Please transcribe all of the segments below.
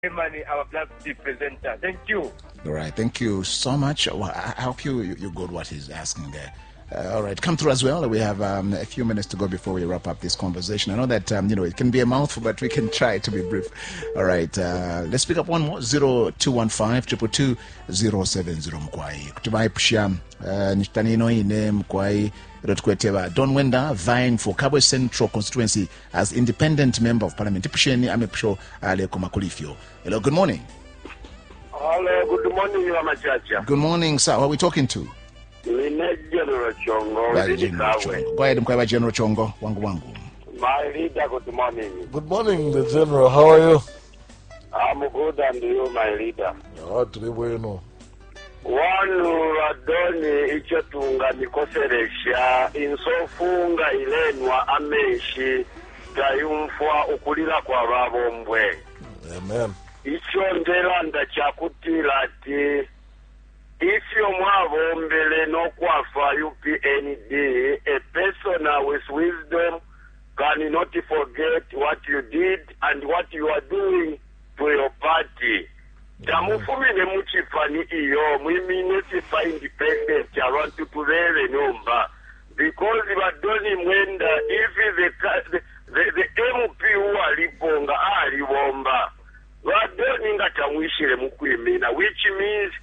Money, our black presenter. Thank you. All right, thank you so much. Well, I hope you got what he's asking there. All right, come through as well. We have a few minutes to go before we wrap up this conversation. I know that it can be a mouthful, but we can try to be brief. All right, let's pick up one more. 0215 222 Mkwai. Kutubaipusha nishtanino ine Mkwai Rotkweteva Don Wenda vying for Kabwe Central constituency as independent member of parliament. Ipusheni amepusho ale kumakulifio. Hello, good morning. Hello, good morning, Machacha. Good morning, sir. Who are we talking to? General Chongo. Go ahead, Mkwai General Chongo. Wangu. My leader, good morning. Good morning, the General. How are you? I'm good, and you, my leader. Bueno. Wanu radoni ichotunga nikoseresha insofunga ilenwa ameshi gayumfwa ukulira kwa babombwe. Amen. Icho ndelanda chakutila ati ifyo mwabombele no kwafa UPND, a person with wisdom can not forget what you did and what you are doing to your party. Tamufumine muchifani iyo mwimine sifa independent abantu tubele nomba because badoni mwenda if the MP aliponga alibomba badoni ngatamwishire mukwimina, which means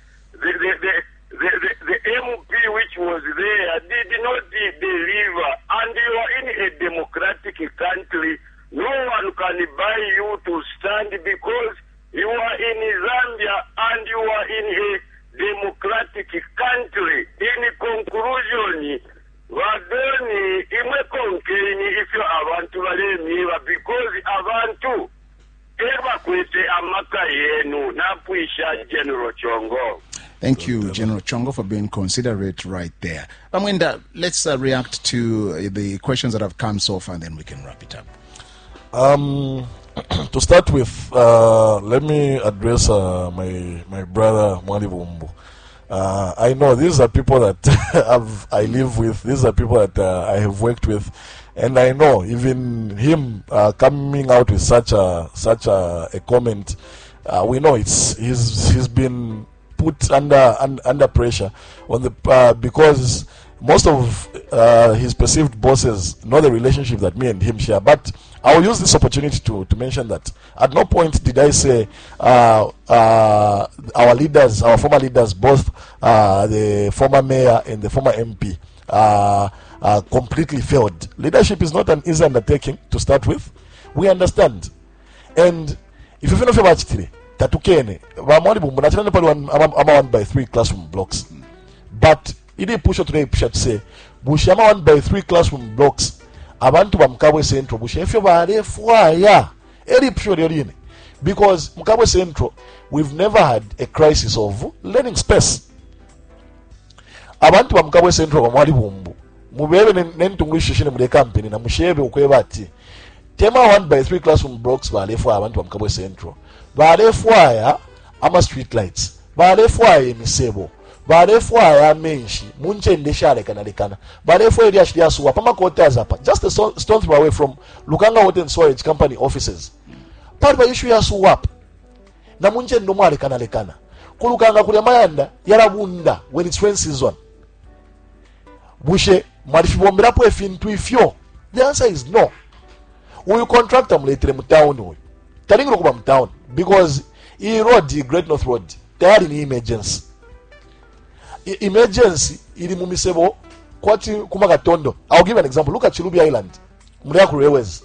the MP which was there did not deliver, and you are in a democratic country. No one can buy you to stand because you are in Zambia and you are in a democratic country. In conclusion, vadoni imwe konkeni ifyo abantu balemiwa because abantu eba kwete amaka yenu napuisha General Chongo. Thank you, General Chongo, for being considerate right there. Amwenda, let's react to the questions that have come so far, and then we can wrap it up. To start with, let me address my brother Mwali Bumbu. I know these are people that I live with. These are people that I have worked with, and I know even him coming out with such a comment. We know he's been put under pressure on the because most of his perceived bosses know the relationship that me and him share. But I will use this opportunity to mention that at no point did I say our leaders, our former leaders, both the former mayor and the former MP, completely failed. Leadership is not an easy undertaking to start with. We understand. And if you feel about it, tatukene bamwali bumbu nachana pali ama 1x3 classroom blocks, but idi push today push to say bushi ama 1x3 classroom blocks abantu ba Mkabwe Central bushi efyo barefwaya eri push eri because Mkabwe Central we've never had a crisis of learning space. Abantu ba Mkabwe Central bamwali bumbu mubebe nentungushishine mu campaign na mushebe ukweba ati tema 1x3 classroom blocks barefwaya abantu ba Mkabwe Central barefwaya ama street lights, barefwaya emisebo, barefwaya menshi munche ndesha lekana barefwaya eri ashiri asuwa pama quarters apa just a stone throw away from Lukanga Water and Storage Company offices. Pali ba issue ya suwap na munche ndo mwale lekana kulukanga kuli amayanda yarabunda when it's rain season bushe mwalifibombera po efintu ifyo. The answer is no. Uyu contractor muletere mu town uyu talingo kuba mu town because he road, the Great North Road, tayari ni emergency. Emergency ili mumisebo kwati kumagatondo. I'll give an example. Look at Chilubi Island, Muriaku Railways.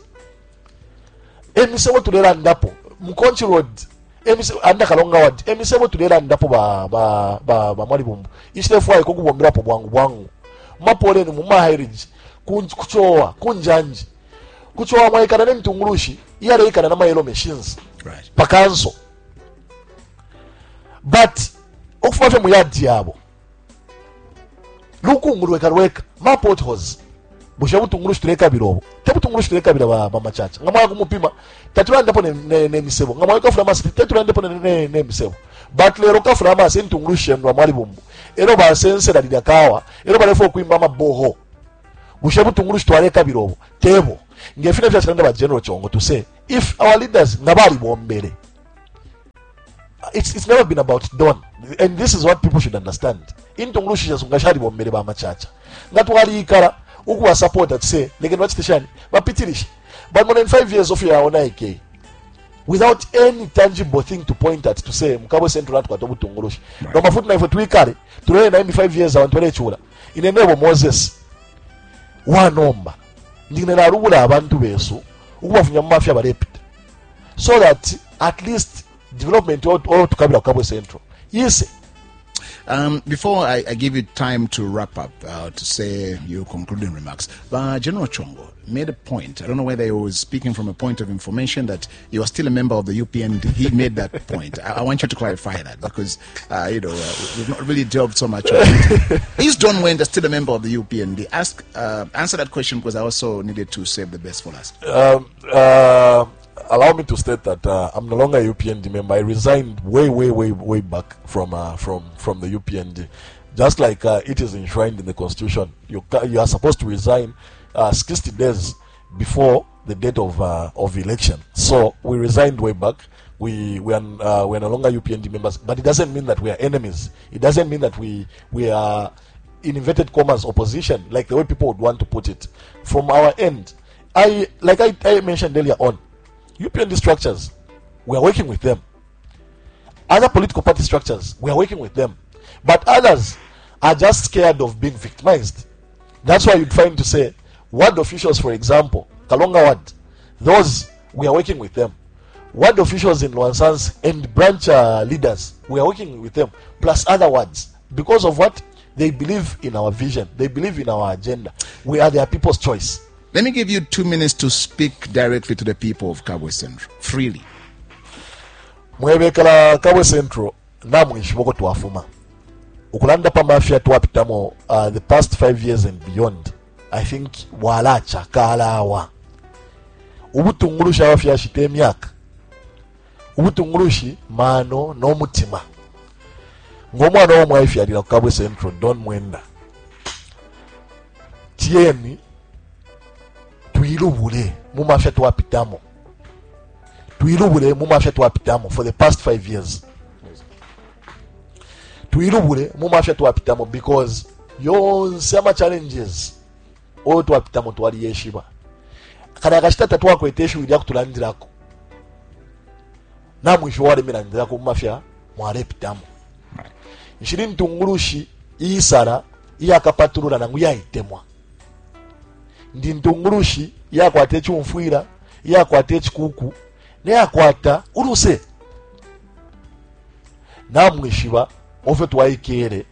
Emisebo tulera ndapo Mkonchi Road, emisebo anda Kalonga Road. Emisebo tulera ndapo ba Mwali Bumbu. Ishlefu ayi kukubombera po bwangu. Mapole ni mumahiriji kuchowa kunjanji kuchowa mwaikana ne mtungulushi yale ikana na mayelo machines. Right. Pakanso. But okufa mu yadi yabo lukungulu wekarweka ma potholes bushabu tungulu shtureka birobo tebu tungulu shtureka bira ba machacha ngamwa kumupima tatulanda po ne misebo ngamwa kafura masi tatulanda po ne misebo but lero kafura masi ntungulu shendwa Mwali Bumbu ero ba sense dalida kawa ero ba lefo kuimba maboho bushabu tungulu shtureka birobo tebo ngefina vya chanda ba General Chongo to say if our leaders ngabali bombele it's never been about Don, and this is what people should understand. Intongulushi jasungashari bombere ba machacha ngati wali ikala ukuwa support at say legend wachitishani bapitirishi but more than 5 years of your own IK without any tangible thing to point at to say Mkabwe Central at kwatobu tongulushi no mafutu na ifo tuikale tulele 95 years awantwele chula inenebo Moses wanomba ndinena rubula abantu besu ukuwafunya mafia barepita so that at least development or to kabila Mkabwe Central. Yes. Before I give you time to wrap up, to say your concluding remarks, General Chongo made a point. I don't know whether he was speaking from a point of information that you are still a member of the UPND. He made that point. I want you to clarify that because, we've not really delved so much on it. Is Don Wenda still a member of the UPND? Answer that question because I also needed to save the best for last. Allow me to state that I'm no longer a UPND member. I resigned way back from the UPND. Just like it is enshrined in the Constitution, you are supposed to resign 60 days before the date of election. So we resigned way back. We are no longer UPND members, but it doesn't mean that we are enemies. It doesn't mean that we are in inverted commas opposition, like the way people would want to put it. From our end, I mentioned earlier on, UPND structures, we are working with them. Other political party structures, we are working with them. But others are just scared of being victimized. That's why you'd find to say, ward officials, for example, Kalonga Ward, those, we are working with them. Ward officials in Luansans and branch leaders, we are working with them, plus other wards. Because of what? They believe in our vision. They believe in our agenda. We are their people's choice. Let me give you 2 minutes to speak directly to the people of Kabwe Central, freely. Mwebekala Kabwe Central, namwishiboko tuwafuma. Ukulanda pa mafia tuwapitamo the past 5 years and beyond. I think walacha kalawa. Ubutungulushi wafia shite miaka. Ubutungulushi mano no mutima. Ngomwa no mwaifi adila Kabwe Central, Don Mwenda. Tieni tuilubule mumafia tuwapitamo. Tuilubule mumafia tuwapitamo for the past 5 years. Tuilubule mumafia tuwapitamo because yonse ama challenges o tuwapitamo tuwali yeshiba. Kada akashitata tuwakweteshu ili kutulandirako. Na mwisho wale milandirako mumafia mwarepitamo. Nshiri Ntungulushi isara iyakapaturula nangu yaitemwa. Ndi Ntungulushi yakwata echumfuira yakwata echikuku neyakwata uruse namwishiba ofe twaikere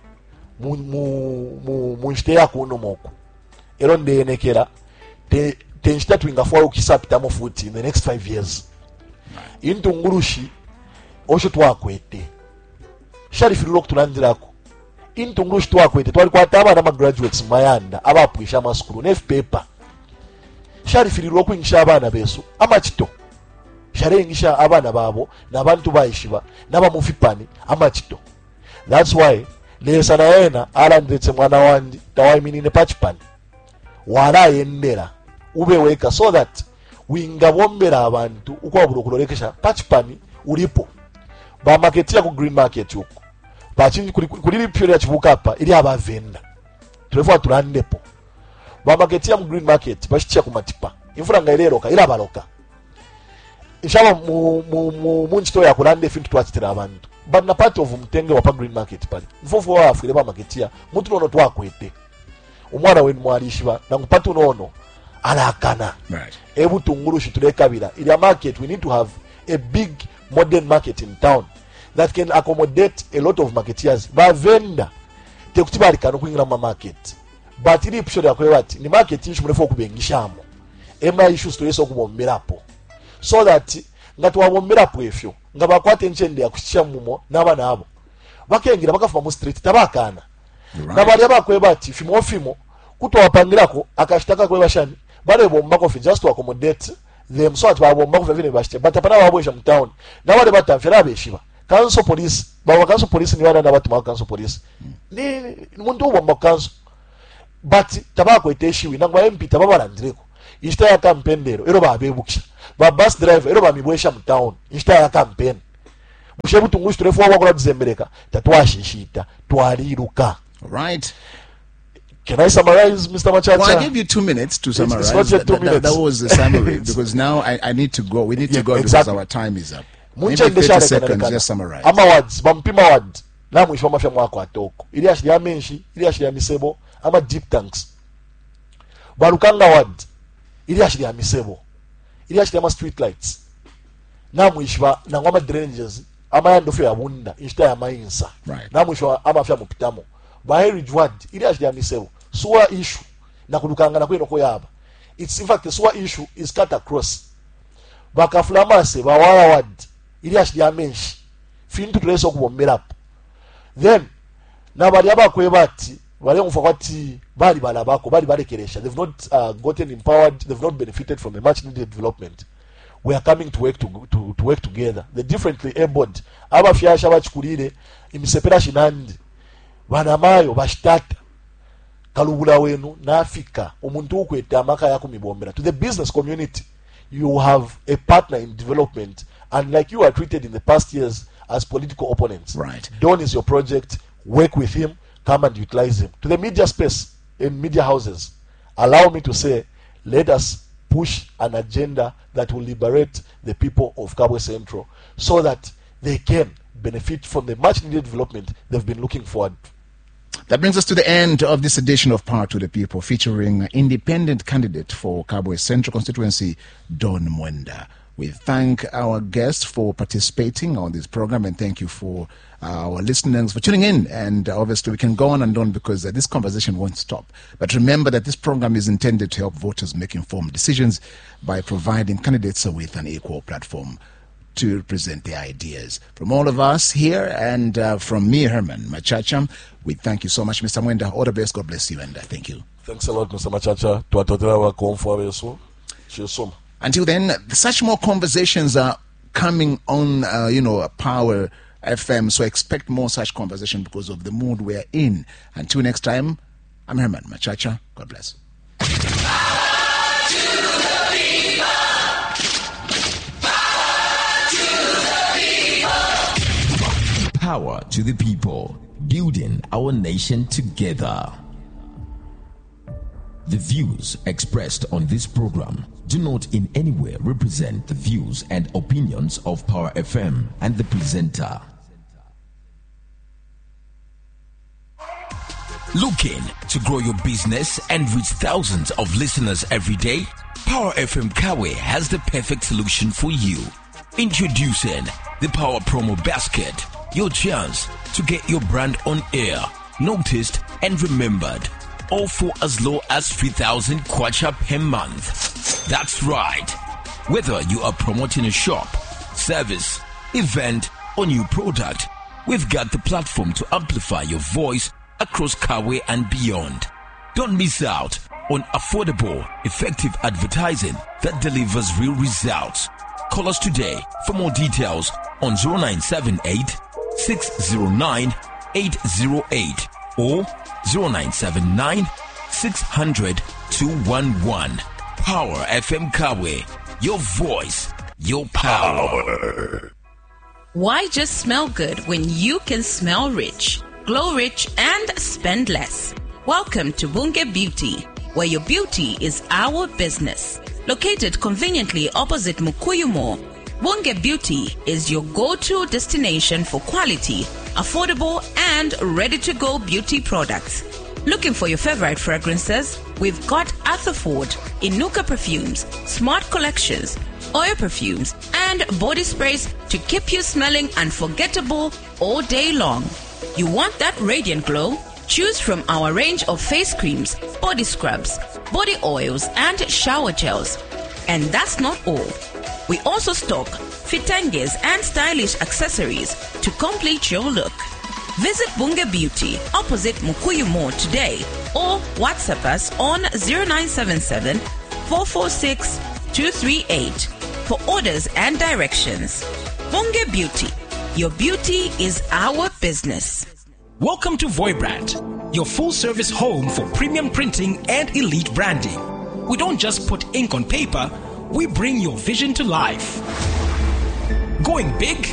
munshite yakuno moku ero ndenekera tenshita twingafuwa ukisapitamo futi in the next 5 years. Intungulushi osho twakwete sharifirilo okutulandirako Intungulushi twakwete twali kwata abana ma graduates mayanda abapwisha amasukulu nef paper sharifirilo okwingisha abana besu amachito sharengisha abana babo nabantu bayishiba nabamufipani amachito. That's why lesa na yena alandetse mwana wandi tawayiminine pachipani wala yendera ubeweka so that wingabombera abantu ukwabula kulolekesha pachipani ulipo ba market ya ku green market yuko bachinji kuli period ya chibuka apa ili abavenda tulefa tulandepo ba market ya green market bashicha kumatipa imfura ngaileroka ila baloka ishaba mu nchito ya kulande fintu twachitira abantu but na part of mtenge wa pa green market pali mfofo wa afire ba market ya mutu nono twakwete umwana wenu mwalishiba nangupatu nono alakana Right. Ebu Tungulushi tulekabira ili market we need to have a big modern market in town that can accommodate a lot of marketeers ba vendor tekutibali kanu kuingira ma market but ili pishori yakwe wati ni market ishu mrefu okubengishamo ema issues to yeso kubomberapo so that ngati wabomberapo efyo ngaba kwate nchende yakushya mumo nabana abo bakengira bakafuma mu street tabakana nabali abakwe bati fimo kutowapangirako akashitaka kwe bashani bale bomba kofi just to accommodate them so that babomba kofi vile bashite but apana babwesha mu town na wale batamfera beshiba council police bawa council police ni wana nabatu ma council police ni muntu ubomba council but tabako eteshiwi nangwa MP tababalandireko ishita ya campaign lero ero babebukisha ba bus driver ero bamibwesha mu town ishita ya campaign shebutungushi turefuwa wakula tuzembereka tatwashishita twaliruka. Right. Can I summarize, Mr. Machacha? Well, I gave you 2 minutes to summarize. It's not yet 2 minutes. That was the summary, because now I need to go. We need to go because our time is up. Maybe 30 seconds, just summarize. Amawards, bampima ward. Na mwisho mafya mwako atoko. Ili ashili ya menshi, ili ashili ya misebo, ama deep tanks. Barukanga ward. Ili ashili ya misebo. Ili ashili ya ma street lights. Na mwisho na ngoma drainages, ama ya ndofu ya wunda, inshita ya mainsa. Right. Na mwisho ama fya mupitamo. Baheri ward, ili ashili ya misebo. Sewer issue. Na kudukanga na kweno koyaba. It's in fact the sewer issue is cut across. Bakaflamase, bawara ward. Ili ashili ya menshi. Fintu tuleso kubombera hapo. Then nabali abakwebati bali mufakati bali balabako bali balekeresha, they've not gotten empowered, they've not benefited from the much needed development. We are coming to work together. The differently abled abafyasha bachikulire imisepera shinandi bana mayo bashitata kalubula wenu na Afrika omuntu ukweta amaka yako mibombera. To the business community, you have a partner in development, and like you are treated in the past years as political opponents. Right. Don is your project. Work with him. Come and utilize him. To the media space, in media houses, allow me to say, let us push an agenda that will liberate the people of Kabwe Central so that they can benefit from the much needed development they've been looking forward. That brings us to the end of this edition of Power to the People, featuring independent candidate for Kabwe Central constituency, Don Mwenda. We thank our guests for participating on this program, and thank you for our listeners for tuning in. And obviously we can go on and on because this conversation won't stop. But remember that this program is intended to help voters make informed decisions by providing candidates with an equal platform to present their ideas. From all of us here and from me, Herman Machacha, we thank you so much, Mr. Mwenda. All the best. God bless you, and thank you. Thanks a lot, Mr. Machacha. Tuatotela wako mfwabeso. Cheers. Until then, such more conversations are coming on, Power FM. So expect more such conversation because of the mood we're in. Until next time, I'm Herman Machacha. God bless. Power to the people, building our nation together. The views expressed on this program do not in any way represent the views and opinions of Power FM and the presenter. Looking to grow your business and reach thousands of listeners every day? Power FM Kabwe has the perfect solution for you. Introducing the Power Promo Basket, your chance to get your brand on air, noticed and remembered, all for as low as 3,000 kwacha per month. That's right. Whether you are promoting a shop, service, event, or new product, we've got the platform to amplify your voice across Kabwe and beyond. Don't miss out on affordable, effective advertising that delivers real results. Call us today for more details on 0978 609 808 or 0979 600 211. Power FM Kabwe. Your voice, your power. Why just smell good when you can smell rich, glow rich, and spend less? Welcome to Bunge Beauty, where your beauty is our business. Located conveniently opposite Mukuyu Mall, Bunge Beauty is your go-to destination for quality, affordable, and ready-to-go beauty products. Looking for your favorite fragrances? We've got Atherford, Inuka perfumes, Smart collections, oil perfumes, and body sprays to keep you smelling unforgettable all day long. You want that radiant glow? Choose from our range of face creams, body scrubs, body oils, and shower gels. And that's not all. We also stock fitanges and stylish accessories to complete your look. Visit Bunge Beauty opposite Mukuyu Mall today or WhatsApp us on 0977 446 238 for orders and directions. Bunge Beauty. Your beauty is our business. Welcome to Voibrand, your full-service home for premium printing and elite branding. We don't just put ink on paper, we bring your vision to life. Going big?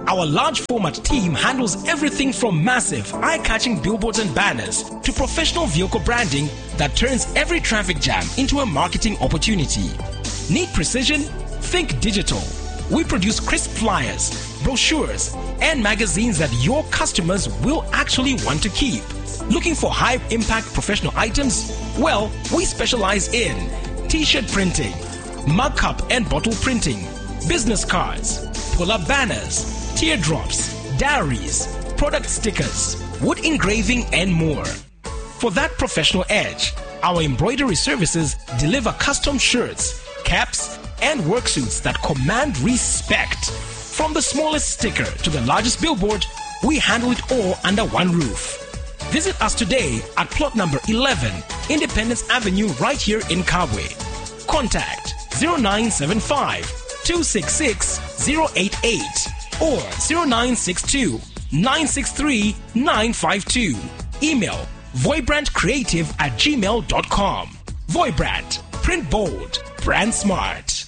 Our large format team handles everything from massive, eye-catching billboards and banners to professional vehicle branding that turns every traffic jam into a marketing opportunity. Need precision? Think digital. We produce crisp flyers, brochures, and magazines that your customers will actually want to keep. Looking for high-impact professional items? Well, we specialize in t-shirt printing, mug cup and bottle printing, business cards, pull-up banners, teardrops, diaries, product stickers, wood engraving, and more. For that professional edge, our embroidery services deliver custom shirts, caps, and work suits that command respect. From the smallest sticker to the largest billboard, we handle it all under one roof. Visit us today at plot number 11, Independence Avenue, right here in Kabwe. Contact 0975 266 088 or 0962 963 952. Email voibrandcreative@gmail.com. Voibrand, print bold, brand smart.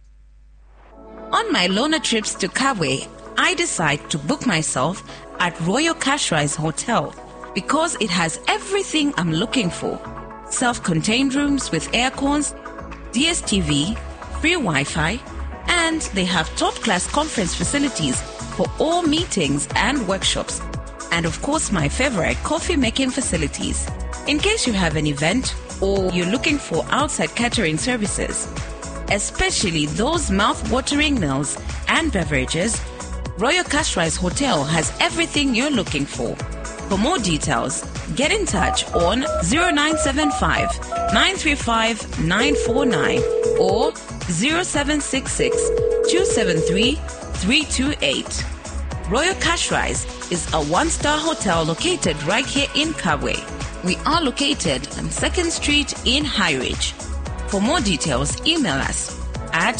On my loner trips to Kabwe, I decide to book myself at Royal Kashrais Hotel because it has everything I'm looking for. Self-contained rooms with air cons, DSTV, free Wi-Fi, and they have top-class conference facilities for all meetings and workshops. And of course, my favorite, coffee-making facilities. In case you have an event or you're looking for outside catering services, especially those mouth-watering meals and beverages, Royal Kashrais Hotel has everything you're looking for. For more details, get in touch on 0975 935 949 or 0766 273 328. Royal Kashrais is a one-star hotel located right here in Kabwe. We are located on 2nd Street in High Ridge. For more details, email us at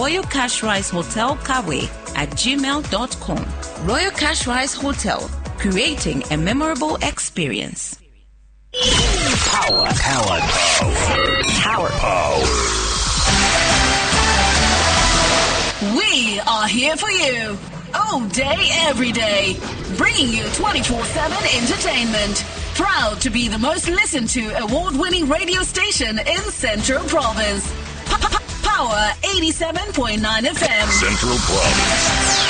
royalkashraishotelkabwe@gmail.com. Royal Kashrais Hotel, creating a memorable experience. Power. We are here for you all day, every day, bringing you 24/7 entertainment. Proud to be the most listened to award-winning radio station in Central Province. Power 87.9 FM. Central Province.